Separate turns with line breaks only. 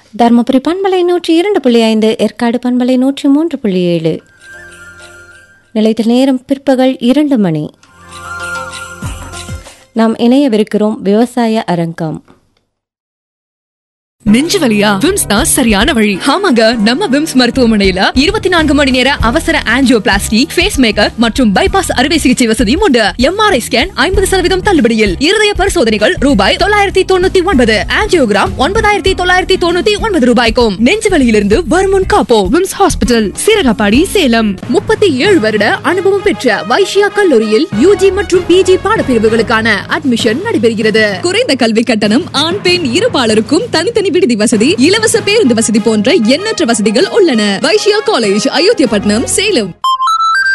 தர்மபுரி பண்பலை 102.5, ஏற்காடு பண்பலை 103.7. நிலைத்த நேரம் பிற்பகல் 2 மணி. நாம் இணையவிருக்கிறோம் விவசாய அரங்கம்.
நெஞ்சு வலியா? விம்ஸ் தான் சரியான வழி. ஆமாங்க, நம்ம விம்ஸ் மருத்துவமனையில 24 மணி நேர அவசர ஆஞ்சியோபிளாஸ்டி, ஃபேஸ் மேக்கர் மற்றும் பைபாஸ் அறுவை சிகிச்சை வசதியும் உண்டு. MRI scan 50% தள்ளுபடியில். இருதய பரிசோதனைகள் ரூபாய் 999, ஆஞ்சியோகிராம் 9999 ரூபாய்க்கும். நெஞ்சு வலியிலிருந்து வருமுன் காப்போம். Whims hospital, Seeragapadi, Salem. 37 வருட அனுபவம் பெற்ற வைஷ்யா கல்லூரியில் UG மற்றும் PG பாடப்பிரிவுகளுக்கான அட்மிஷன் நடைபெறுகிறது. குறைந்த கல்வி கட்டணம், ஆண் பெண் இருபாலருக்கும் தனித்தனி விடுதி வசதி, இலவச பேருந்து வசதி போன்ற எண்ணற்ற வசதிகள் உள்ளன. வைஷ்யா காலேஜ், அயோத்தியாபட்டினம், சேலம்.